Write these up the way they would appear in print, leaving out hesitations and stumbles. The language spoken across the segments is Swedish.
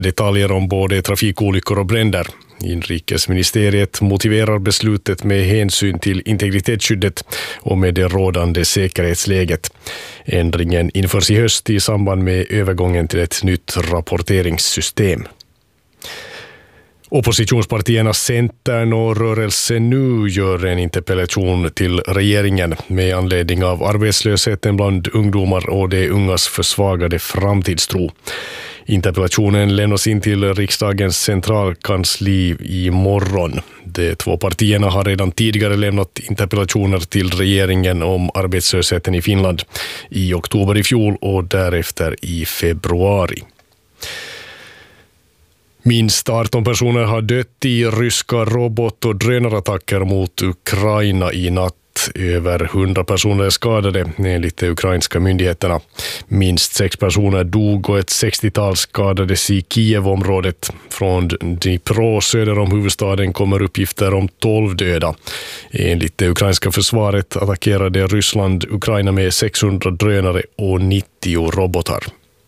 Detaljer om både trafikolyckor och bränder. Inrikesministeriet motiverar beslutet med hänsyn till integritetsskyddet och med det rådande säkerhetsläget. Ändringen införs i höst i samband med övergången till ett nytt rapporteringssystem. Oppositionspartierna Centern och Rörelse Nu gör en interpellation till regeringen med anledning av arbetslösheten bland ungdomar och de ungas försvagade framtidstro. Interpellationen lämnas in till riksdagens centralkansli i morgon. De två partierna har redan tidigare lämnat interpellationer till regeringen om arbetslösheten i Finland i oktober i fjol och därefter i februari. Minst 18 personer har dött i ryska robot- och drönarattacker mot Ukraina i natt. Över 100 personer är skadade enligt de ukrainska myndigheterna. Minst 6 personer dog och ett 60-tal skadades i Kiev-området. Från Dnipro söder om huvudstaden kommer uppgifter om 12 döda. Enligt det ukrainska försvaret attackerade Ryssland Ukraina med 600 drönare och 90 robotar.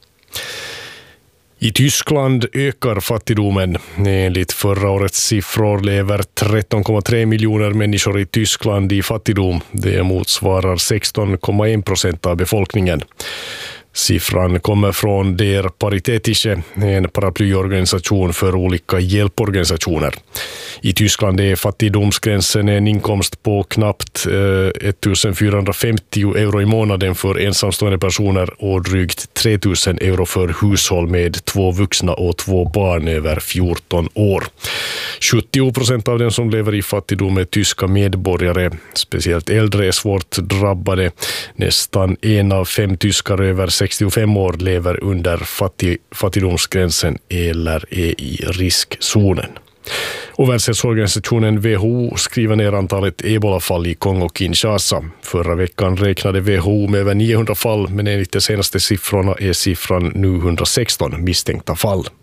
I Tyskland ökar fattigdomen. Enligt förra årets siffror lever 13,3 miljoner människor i Tyskland i fattigdom. Det motsvarar 16,1% av befolkningen. Siffran kommer från Der Paritätische, en paraplyorganisation för olika hjälporganisationer. I Tyskland är fattigdomsgränsen en inkomst på knappt 1450 euro i månaden för ensamstående personer och drygt 3000 euro för hushåll med 2 vuxna och 2 barn över 14 år. 70% av dem som lever i fattigdom är tyska medborgare. Speciellt äldre är svårt drabbade. Nästan 1 av 5 tyskar över 65 år lever under fattigdomsgränsen eller är i riskzonen. Och Världshälsoorganisationen WHO skriver ner antalet ebolafall i Kongo-Kinshasa. Förra veckan räknade WHO med över 900 fall, men enligt de senaste siffrorna är siffran nu 116 misstänkta fall.